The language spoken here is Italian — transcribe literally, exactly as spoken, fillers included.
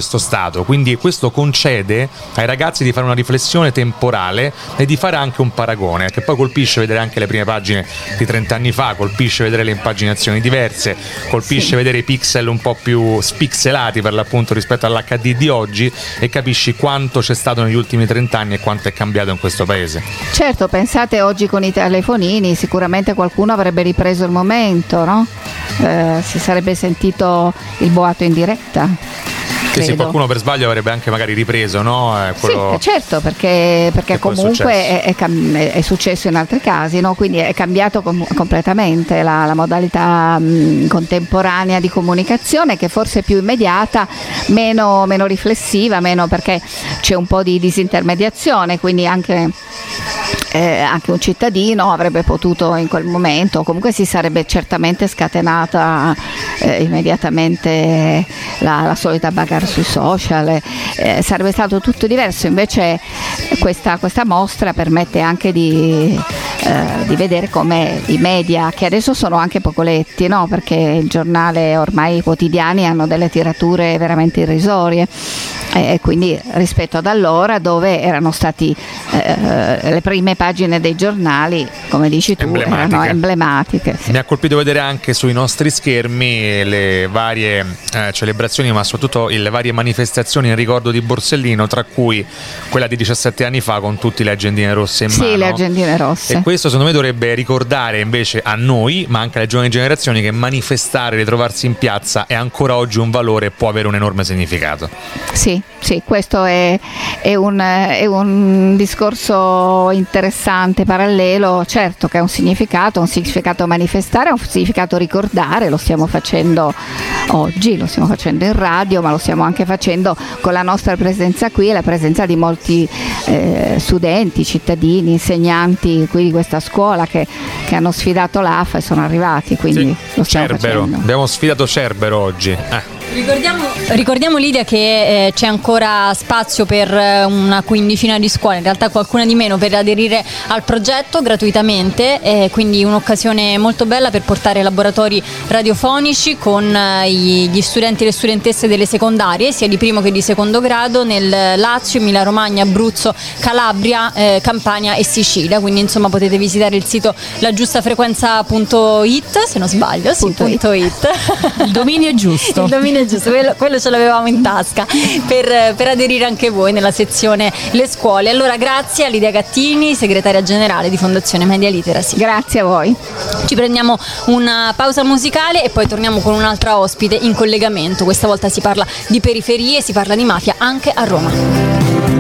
questo stato, quindi questo concede ai ragazzi di fare una riflessione temporale e di fare anche un paragone, che poi colpisce vedere anche le prime pagine di trenta anni fa, colpisce vedere le impaginazioni diverse, colpisce sì. vedere i pixel un po' più spixelati per l'appunto rispetto all'H D di oggi, e capisci quanto c'è stato negli ultimi trenta anni e quanto è cambiato in questo paese. Certo, pensate oggi con i telefonini sicuramente qualcuno avrebbe ripreso il momento, no? Eh, si sarebbe sentito il boato in diretta. Che se qualcuno per sbaglio avrebbe anche magari ripreso, no? Eh, quello... Sì, certo, perché, perché comunque è, è, è, è successo in altri casi, no? Quindi è cambiato com- completamente la, la modalità mh, contemporanea di comunicazione, che forse è più immediata, meno, meno riflessiva, meno, perché c'è un po' di disintermediazione, quindi anche Eh, anche un cittadino avrebbe potuto in quel momento, comunque si sarebbe certamente scatenata eh, immediatamente la, la solita bagarre sui social, eh, sarebbe stato tutto diverso. Invece questa, questa mostra permette anche di, eh, di vedere come i media, che adesso sono anche poco letti, no? Perché il giornale, ormai i quotidiani hanno delle tirature veramente irrisorie, e eh, quindi rispetto ad allora, dove erano stati eh, le prime pagine dei giornali, come dici tu, emblematiche. erano emblematiche. Sì. Mi ha colpito vedere anche sui nostri schermi le varie eh, celebrazioni, ma soprattutto le varie manifestazioni in ricordo di Borsellino, tra cui quella di diciassette anni fa con tutte le argentine rosse in sì, mano. Sì, le argentine rosse. E questo secondo me dovrebbe ricordare invece a noi, ma anche alle giovani generazioni, che manifestare, ritrovarsi in piazza è ancora oggi un valore e può avere un enorme significato. Sì, sì, questo è, è, un, è un discorso interessante, parallelo. Certo che ha un significato, un significato manifestare, un significato ricordare. Lo stiamo facendo oggi, lo stiamo facendo in radio, ma lo stiamo anche facendo con la nostra presenza qui e la presenza di molti eh, studenti, cittadini, insegnanti qui di questa scuola che, che hanno sfidato l'A F A e sono arrivati, quindi sì, lo stiamo Cerbero. facendo. Abbiamo sfidato Cerbero oggi. Eh. Ricordiamo, ricordiamo Lidia che eh, c'è ancora spazio per eh, una quindicina di scuole, in realtà qualcuna di meno, per aderire al progetto gratuitamente, eh, quindi un'occasione molto bella per portare laboratori radiofonici con eh, gli studenti e le studentesse delle secondarie, sia di primo che di secondo grado, nel Lazio, Emilia Romagna, Abruzzo, Calabria, eh, Campania e Sicilia. Quindi insomma potete visitare il sito lagiustafrequenza punto it, se non sbaglio, sì, Punto punto it. Il dominio è giusto. Il dominio è giusto, quello, quello ce l'avevamo in tasca per, per aderire anche voi nella sezione Le Scuole. Allora grazie a Lidia Gattini, segretaria generale di Fondazione Media Literacy. Grazie a voi. Ci prendiamo una pausa musicale e poi torniamo con un'altra ospite in collegamento. Questa volta si parla di periferie, si parla di mafia anche a Roma.